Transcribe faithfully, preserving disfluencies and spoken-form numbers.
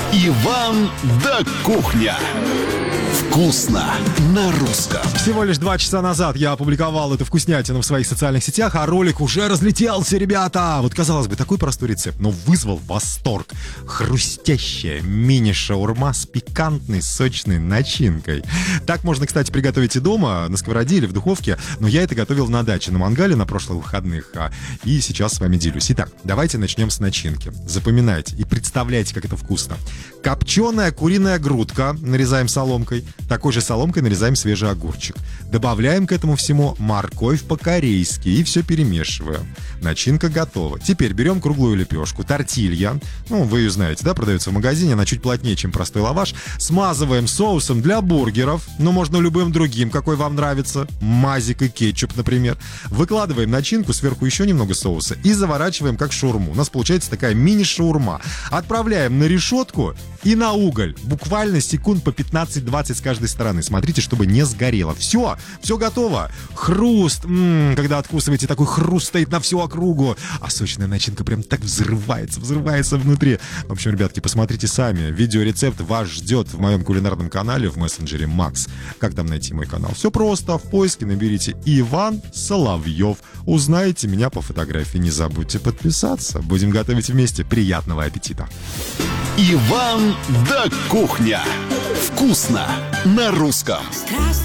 Иван да кухня. Вкусно на русском. Всего лишь два часа назад я опубликовал эту вкуснятину в своих социальных сетях, а ролик уже разлетелся, ребята! Вот, казалось бы, такой простой рецепт, но вызвал восторг. Хрустящая мини-шаурма с пикантной сочной начинкой. Так можно, кстати, приготовить и дома, на сковороде или в духовке, но я это готовил на даче, на мангале на прошлых выходных, а, и сейчас с вами делюсь. Итак, давайте начнем с начинки. Запоминайте и представляйте, как это вкусно. Копченая куриная грудка нарезаем соломкой. Такой же соломкой нарезаем свежий огурчик. Добавляем к этому всему морковь по-корейски и все перемешиваем. Начинка готова. Теперь берем круглую лепешку, тортилья. Ну, вы ее знаете, да, продается в магазине. Она чуть плотнее, чем простой лаваш. Смазываем соусом для бургеров. Ну, можно любым другим, какой вам нравится. Мазик и кетчуп, например. Выкладываем начинку, сверху еще немного соуса и заворачиваем как шаурму. У нас получается такая мини-шаурма. Отправляем на решетку и на уголь. Буквально секунд по пятнадцать-двадцать с каждой стороны. Смотрите, чтобы не сгорело. Все, все готово. Хруст. М-м, когда откусываете, такой хруст стоит на всю округу. А сочная начинка прям так взрывается, взрывается внутри. В общем, ребятки, посмотрите сами. Видеорецепт вас ждет в моем кулинарном канале в мессенджере Макс. Как там найти мой канал? Все просто. В поиске наберите Иван Соловьев. Узнаете меня по фотографии. Не забудьте подписаться. Будем готовить вместе. Приятного аппетита. Иван да кухня. Вкусно на русском.